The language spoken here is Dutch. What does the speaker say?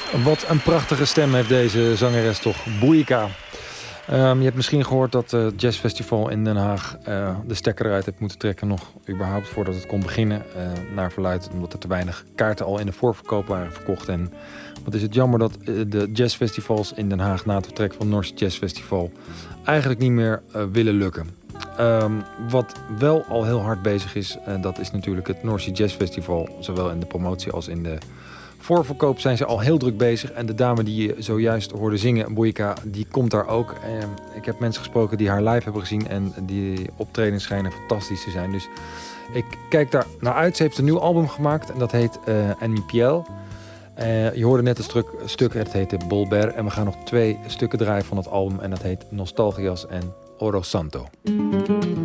Wat een prachtige stem heeft deze zangeres toch. Boeika. Je hebt misschien gehoord dat het jazzfestival in Den Haag de stekker eruit heeft moeten trekken. Nog überhaupt voordat het kon beginnen. Naar verluidt omdat er te weinig kaarten al in de voorverkoop waren verkocht. En wat is het jammer dat de jazzfestivals in Den Haag na het vertrek van het Noorse Jazz Festival eigenlijk niet meer willen lukken. Wat wel al heel hard bezig is, dat is natuurlijk het Noorse Jazz Festival. Zowel in de promotie als in de voorverkoop zijn ze al heel druk bezig. En de dame die je zojuist hoorde zingen, Boeika, die komt daar ook. Ik heb mensen gesproken die haar live hebben gezien en die optredens schijnen fantastisch te zijn. Dus ik kijk daar naar uit. Ze heeft een nieuw album gemaakt en dat heet En mi piel. Je hoorde net een stuk, het heette Bolber. En we gaan nog 2 stukken draaien van het album en dat heet Nostalgias en Oro Santo.